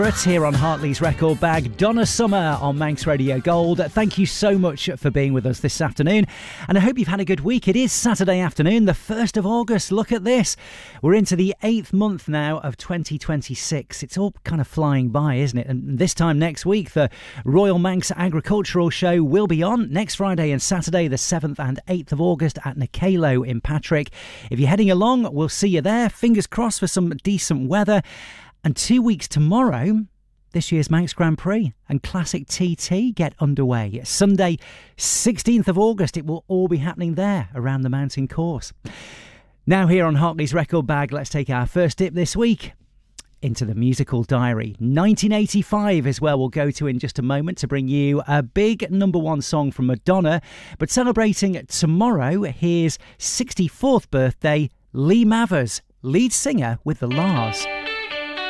Here on Hartley's Record Bag, Donna Summer on Manx Radio Gold. Thank you so much for being with us this afternoon, and I hope you've had a good week. It is Saturday afternoon, the 1st of August. Look at this. We're into the 8th month now of 2026. It's all kind of flying by, isn't it? And this time next week, the Royal Manx Agricultural Show will be on next Friday and Saturday, the 7th and 8th of August at Nakalo in Patrick. If you're heading along, we'll see you there. Fingers crossed for some decent weather. And 2 weeks tomorrow, this year's Manx Grand Prix and Classic TT get underway. Sunday, 16th of August, it will all be happening there around the mountain course. Now here on Hartley's Record Bag, let's take our first dip this week into the musical diary. 1985 is where we'll go to in just a moment to bring you a big #1 song from Madonna. But celebrating tomorrow, here's 64th birthday, Lee Mavers, lead singer with the Lars.